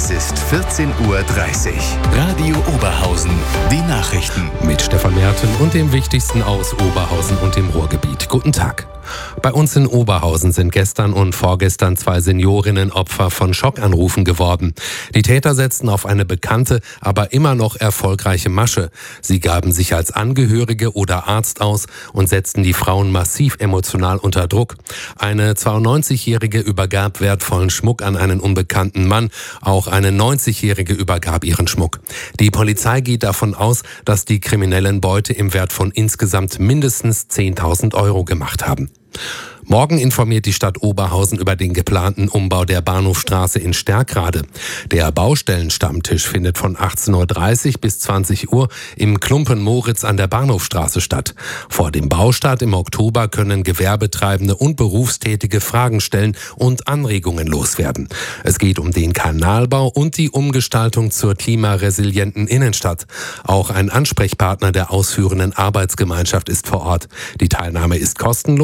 Es ist 14:30 Uhr. Radio Oberhausen. Die Nachrichten. Mit Stefan Merten und dem Wichtigsten aus Oberhausen und dem Ruhrgebiet. Guten Tag. Bei uns in Oberhausen sind gestern und vorgestern 2 Seniorinnen Opfer von Schockanrufen geworden. Die Täter setzten auf eine bekannte, aber immer noch erfolgreiche Masche. Sie gaben sich als Angehörige oder Arzt aus und setzten die Frauen massiv emotional unter Druck. Eine 92-Jährige übergab wertvollen Schmuck an einen unbekannten Mann. Auch eine 90-Jährige übergab ihren Schmuck. Die Polizei geht davon aus, dass die Kriminellen Beute im Wert von insgesamt mindestens 10.000 Euro gemacht haben. Morgen informiert die Stadt Oberhausen über den geplanten Umbau der Bahnhofstraße in Sterkrade. Der Baustellenstammtisch findet von 18:30 bis 20 Uhr im Klumpen Moritz an der Bahnhofstraße statt. Vor dem Baustart im Oktober können Gewerbetreibende und Berufstätige Fragen stellen und Anregungen loswerden. Es geht um den Kanalbau und die Umgestaltung zur klimaresilienten Innenstadt. Auch ein Ansprechpartner der ausführenden Arbeitsgemeinschaft ist vor Ort. Die Teilnahme ist kostenlos.